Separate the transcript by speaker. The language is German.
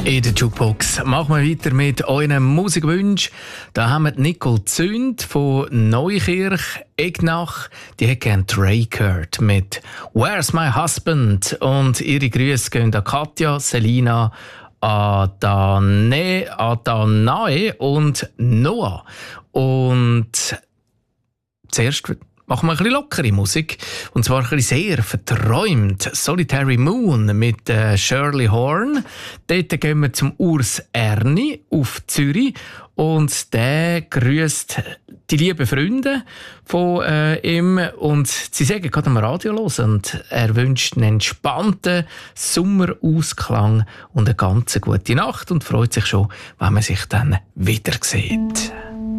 Speaker 1: In der Jukebox machen wir weiter mit euren Musikwünschen. Da haben wir Nicole Zünd von Neukirch, Egnach. Die hat gerne Drake gehört mit «Where's my husband?» Und ihre Grüße gehen an Katja, Selina, Adanae und Noah. Und zuerst machen wir ein bisschen lockere Musik. Und zwar ein bisschen sehr verträumt. Solitary Moon mit Shirley Horn. Dort gehen wir zum Urs Erni auf Zürich. Und der grüßt die lieben Freunde von ihm. Und sie sagen gerade am Radio los. Und er wünscht einen entspannten Sommerausklang und eine ganz gute Nacht. Und freut sich schon, wenn man sich dann wieder sieht.